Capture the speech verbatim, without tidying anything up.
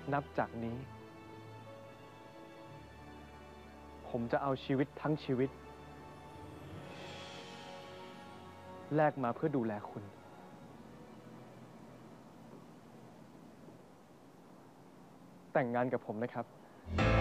นับจากนี้ ผมจะเอาชีวิตทั้งชีวิต แลกมาเพื่อดูแลคุณ แต่งงานกับผมนะครับ